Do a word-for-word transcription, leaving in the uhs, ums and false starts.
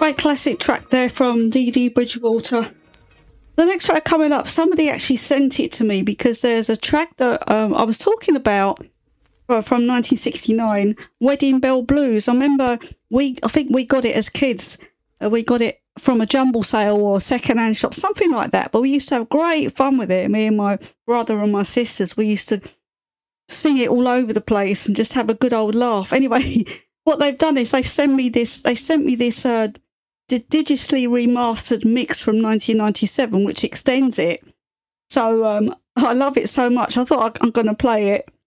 Great classic track there from Dee Dee Bridgewater. The next track coming up, somebody actually sent it to me because there's a track that um, I was talking about uh, from nineteen sixty-nine, Wedding Bell Blues. I remember we, I think we got it as kids. Uh, we got it from a jumble sale or second-hand shop, something like that. But we used to have great fun with it. Me and my brother and my sisters, we used to sing it all over the place and just have a good old laugh. Anyway, what they've done is they've sent me this. They sent me this uh, d- digitally remastered mix from nineteen ninety-seven, which extends it. So um, I love it so much. I thought I- I'm going to play it.